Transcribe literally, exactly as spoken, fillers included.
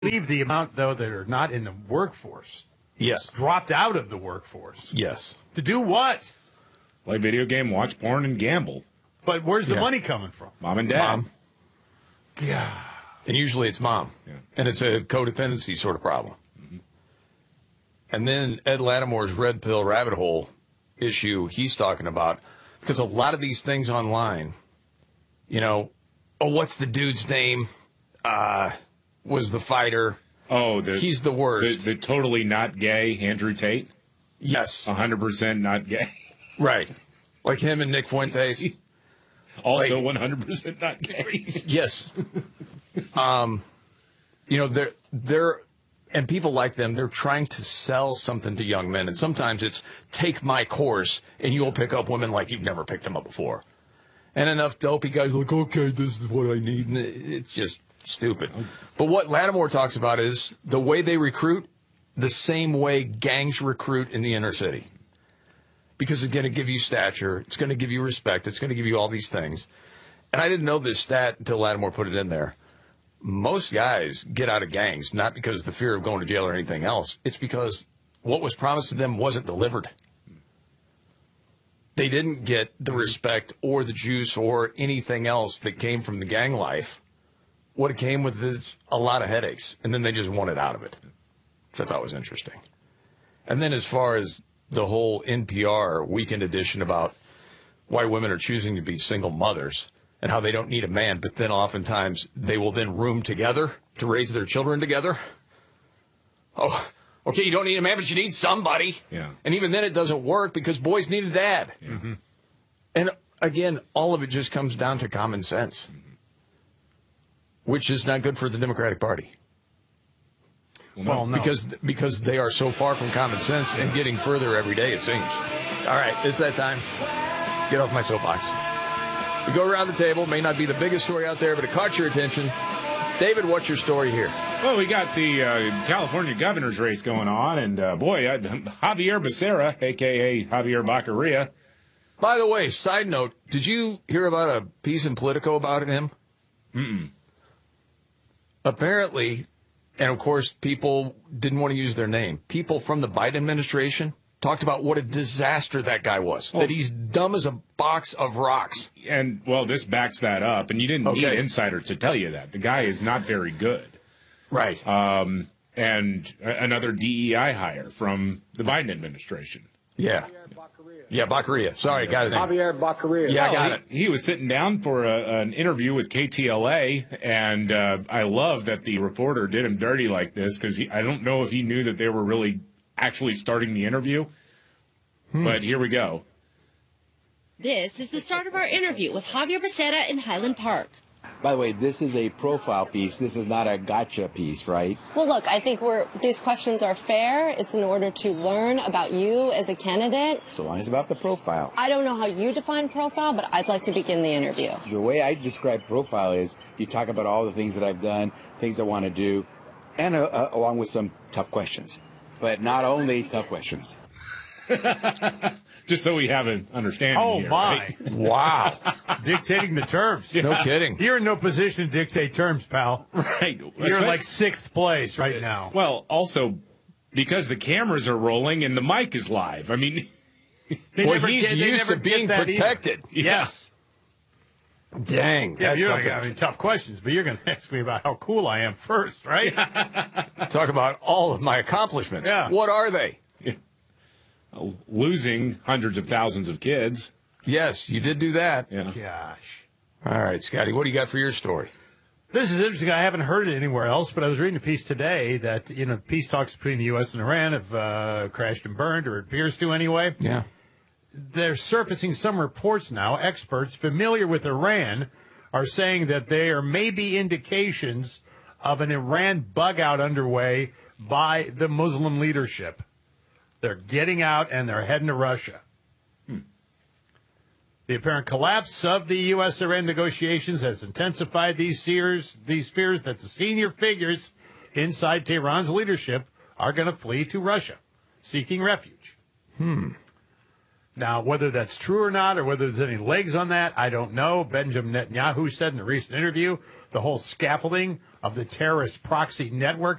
believe the amount, though, that are not in the workforce. Yes. Dropped out of the workforce. Yes. To do what? Play video game, watch porn, and gamble. But where's the Yeah. money coming from? Mom and dad. Mom. Yeah. And usually it's mom. Yeah. And it's a codependency sort of problem. Mm-hmm. And then Ed Lattimore's red pill rabbit hole issue he's talking about, because a lot of these things online, you know, oh, what's the dude's name? Uh, was the fighter. Oh, the, he's the worst. The, the totally not gay Andrew Tate? Yes. one hundred percent not gay. Right. Like him and Nick Fuentes. Also Like- one hundred percent not gay. Yes. um, you know, they're, they're, and people like them, they're trying to sell something to young men. And sometimes it's take my course and you'll pick up women like you've never picked them up before. And enough dopey guys are like, okay, this is what I need. And it- it's just stupid. But what Lattimore talks about is the way they recruit, the same way gangs recruit in the inner city. Because it's going to give you stature, it's going to give you respect, it's going to give you all these things. And I didn't know this stat until Lattimore put it in there. Most guys get out of gangs, not because of the fear of going to jail or anything else. It's because what was promised to them wasn't delivered. They didn't get the respect or the juice or anything else that came from the gang life. What it came with is a lot of headaches, and then they just wanted out of it, which I thought was interesting. And then as far as the whole N P R weekend edition about why women are choosing to be single mothers and how they don't need a man, but then oftentimes they will then room together to raise their children together. Oh, okay, you don't need a man, but you need somebody. Yeah. And even then it doesn't work because boys need a dad. Yeah. Mm-hmm. And again, all of it just comes down to common sense, mm-hmm. which is not good for the Democratic Party. Well, no. Well, no. Because because they are so far from common sense and getting further every day, it seems. All right, it's that time. Get off my soapbox. We go around the table. May not be the biggest story out there, but it caught your attention. David, what's your story here? Well, we got the uh, California governor's race going on, and uh, boy, uh, Javier Becerra, a k a. Javier Baccaria. By the way, side note, did you hear about a piece in Politico about him? Mm-mm. Apparently, and of course, people didn't want to use their name. People from the Biden administration talked about what a disaster that guy was, Oh. that he's dumb as a box of rocks. And, well, this backs that up, and you didn't Okay. need Insider to tell you that. The guy is not very good. Right. Um, and a- another D E I hire from the Biden administration. Yeah. Yeah, Baccaria. Sorry, got his name. Javier Baccaria. Yeah, I Well, got he, it. He was sitting down for a, an interview with K T L A, and uh, I love that the reporter did him dirty like this because I don't know if he knew that they were really actually starting the interview. Hmm. But here we go. This is the start of our interview with Javier Becerra in Highland Park. By the way, this is a profile piece. This is not a gotcha piece, right? Well, look, I think we're, these questions are fair. It's in order to learn about you as a candidate. So long as it's about the profile. I don't know how you define profile, but I'd like to begin the interview. The way I describe profile is you talk about all the things that I've done, things I want to do, and uh, uh, along with some tough questions. But not only tough questions. Just so we have an understanding Oh, here, my. right? Wow. Dictating the terms. No kidding. You're in no position to dictate terms, pal. Right. You're in like sixth place right now. Well, also because the cameras are rolling and the mic is live. I mean, They Boy, never he's get- they used never to get being that either. protected. Yes. Dang. Yeah, that's you're something. like, I mean, tough questions, but you're going to ask me about how cool I am first, right? Talk about all of my accomplishments. Yeah. What are they? losing hundreds of thousands of kids. Yes, you did do that. Yeah. Gosh. All right, Scotty, what do you got for your story? This is interesting. I haven't heard it anywhere else, but I was reading a piece today that, you know, peace talks between the U S and Iran have uh, crashed and burned, or it appears to anyway. Yeah. They're surfacing some reports now. Experts familiar with Iran are saying that there are maybe indications of an Iran bug out underway by the Muslim leadership. They're getting out and they're heading to Russia. Hmm. The apparent collapse of the U S Iran negotiations has intensified these fears, these fears that the senior figures inside Tehran's leadership are going to flee to Russia, seeking refuge. Hmm. Now, whether that's true or not, or whether there's any legs on that, I don't know. Benjamin Netanyahu said in a recent interview the whole scaffolding of the terrorist proxy network.